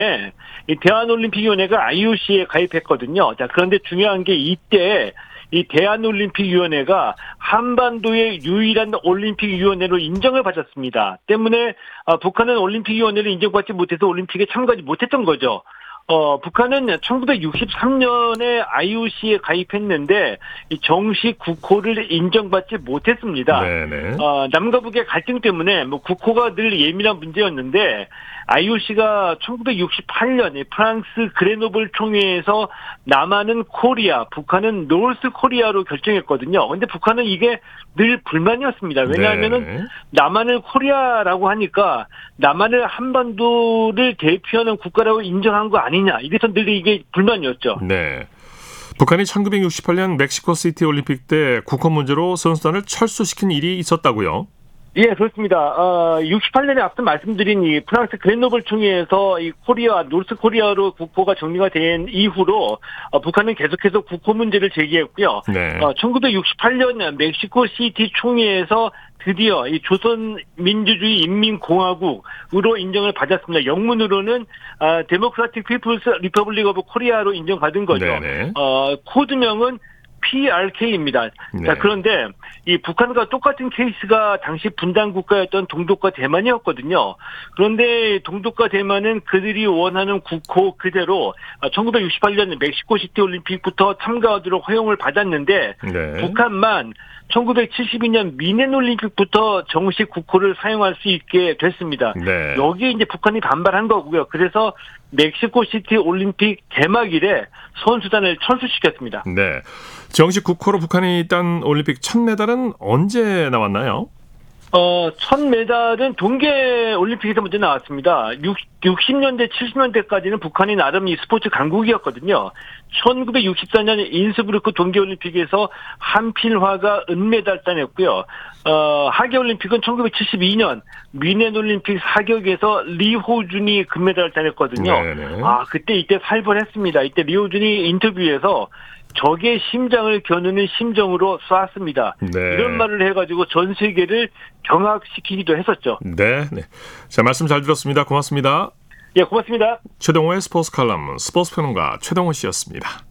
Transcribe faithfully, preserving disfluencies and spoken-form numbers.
이 대한올림픽위원회가 아이오씨에 가입했거든요. 자, 그런데 중요한 게 이때 이 대한올림픽위원회가 한반도의 유일한 올림픽위원회로 인정을 받았습니다. 때문에 북한은 올림픽위원회를 인정받지 못해서 올림픽에 참가하지 못했던 거죠. 어, 북한은 천구백육십삼 년에 아이오씨에 가입했는데 이 정식 국호를 인정받지 못했습니다. 어, 남과 북의 갈등 때문에 뭐 국호가 늘 예민한 문제였는데 아이오씨가 천구백육십팔 년에 프랑스 그레노블 총회에서 남한은 코리아, 북한은 노스 코리아로 결정했거든요. 그런데 북한은 이게 늘 불만이었습니다. 왜냐하면은 네. 남한을 코리아라고 하니까 남한을 한반도를 대표하는 국가라고 인정한 거 아니냐. 이래서 늘 이게 불만이었죠. 네. 북한이 천구백육십팔 년 멕시코시티 올림픽 때 국호 문제로 선수단을 철수시킨 일이 있었다고요? 예, 그렇습니다. 어, 육십팔 년에 앞서 말씀드린 이 프랑스 그레노블 총회에서 이 코리아, 노스 코리아로 국호가 정리가 된 이후로 어, 북한은 계속해서 국호 문제를 제기했고요. 네. 어, 천구백육십팔 년 멕시코시티 총회에서 드디어 이 조선민주주의 인민공화국으로 인정을 받았습니다. 영문으로는 어, 데모크라틱 피플스 리퍼블릭 오브 코리아로 인정받은 거죠. 네네. 어, 코드명은 피알케이입니다. 네. 자, 그런데 이 북한과 똑같은 케이스가 당시 분단 국가였던 동독과 대만이었거든요. 그런데 동독과 대만은 그들이 원하는 국호 그대로 천구백육십팔 년 멕시코시티 올림픽부터 참가하도록 허용을 받았는데 네. 북한만 천구백칠십이 년 미넨 올림픽부터 정식 국호를 사용할 수 있게 됐습니다. 네. 여기에 이제 북한이 반발한 거고요. 그래서 멕시코시티 올림픽 개막 이래 선수단을 철수시켰습니다. 네. 정식 국호로 북한이 딴 올림픽 첫 메달은 언제 나왔나요? 어, 첫 메달은 동계 올림픽에서 먼저 나왔습니다. 육십 년대, 칠십 년대까지는 북한이 나름 이 스포츠 강국이었거든요. 천구백육십사 년 인스브루크 동계올림픽에서 한필화가 은메달 따냈고요. 어, 하계올림픽은 천구백칠십이 년 미넨 올림픽 사격에서 리호준이 금메달을 따냈거든요. 네네. 아, 그때 이때 살벌했습니다. 이때 리호준이 인터뷰에서 적의 심장을 겨누는 심정으로 쐈습니다. 네. 이런 말을 해가지고 전 세계를 경악시키기도 했었죠. 네, 네. 자, 말씀 잘 들었습니다. 고맙습니다. 예, 고맙습니다. 최동호의 스포츠 칼럼 스포츠 평론가 최동호 씨였습니다.